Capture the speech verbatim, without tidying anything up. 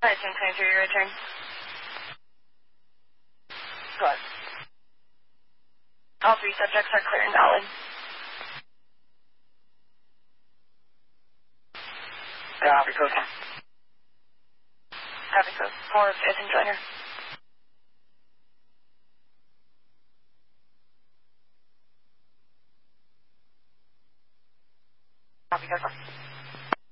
Alright, ten twenty-three, your return. Go ahead. All three subjects are clear and valid. Copy, code. Copy, code. Four, fifth and joiner. Copy, code.